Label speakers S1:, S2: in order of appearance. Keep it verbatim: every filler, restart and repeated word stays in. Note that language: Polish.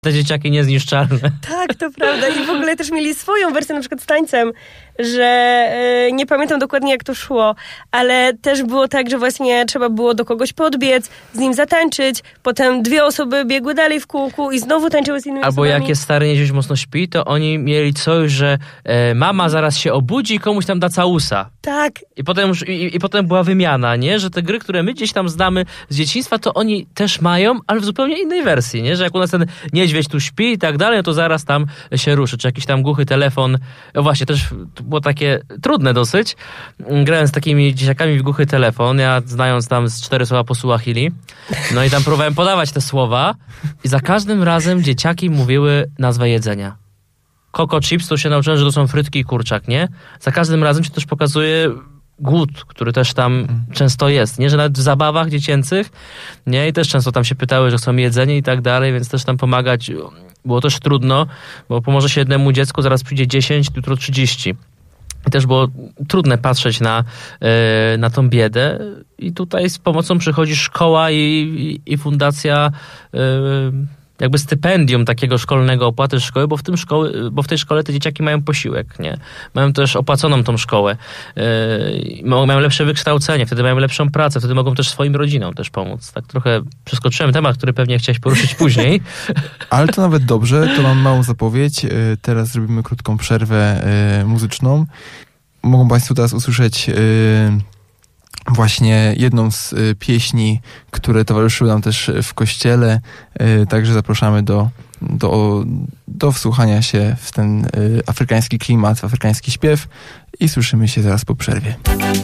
S1: Te dzieciaki niezniszczalne.
S2: Tak, to prawda. I w ogóle też mieli swoją wersję, na przykład z tańcem, że e, nie pamiętam dokładnie, jak to szło, ale też było tak, że właśnie trzeba było do kogoś podbiec, z nim zatańczyć, potem dwie osoby biegły dalej w kółku i znowu tańczyły z innymi
S1: Albo
S2: osobami.
S1: jak jest stary niedźwiedź mocno śpi, to oni mieli coś, że e, mama zaraz się obudzi i komuś tam da całusa.
S2: Tak.
S1: I potem, już, i, I potem była wymiana, nie? Że te gry, które my gdzieś tam znamy z dzieciństwa, to oni też mają, ale w zupełnie innej wersji, nie? Że jak u nas ten niedźwiedź tu śpi i tak dalej, to zaraz tam się ruszy. Czy jakiś tam głuchy telefon. No właśnie, też to było takie trudne dosyć. Grałem z takimi dzieciakami w głuchy telefon, ja znając tam z cztery słowa po Suahili. No i tam próbowałem podawać te słowa i za każdym razem dzieciaki mówiły nazwę jedzenia. Coco chips, to się nauczyłem, że to są frytki i kurczak, nie? Za każdym razem się też pokazuje głód, który też tam mm. często jest, nie? Że nawet w zabawach dziecięcych, nie? I też często tam się pytały, że chcą jedzenie i tak dalej, więc też tam pomagać było też trudno, bo pomoże się jednemu dziecku, zaraz przyjdzie dziesięć, jutro trzydzieści. I też było trudne patrzeć na, yy, na tą biedę i tutaj z pomocą przychodzi szkoła i, i, i fundacja yy, jakby stypendium takiego szkolnego, opłaty szkoły, bo w tym szkoły, bo w tej szkole te dzieciaki mają posiłek, nie? Mają też opłaconą tą szkołę. Yy, mają lepsze wykształcenie, wtedy mają lepszą pracę, wtedy mogą też swoim rodzinom też pomóc. Tak trochę przeskoczyłem temat, który pewnie chciałeś poruszyć później.
S3: Ale to nawet dobrze, to mam małą zapowiedź. Teraz zrobimy krótką przerwę muzyczną. Mogą Państwo teraz usłyszeć właśnie jedną z y, pieśni, które towarzyszyły nam też w kościele, y, także zapraszamy do, do, do wsłuchania się w ten y, afrykański klimat, w afrykański śpiew i słyszymy się zaraz po przerwie.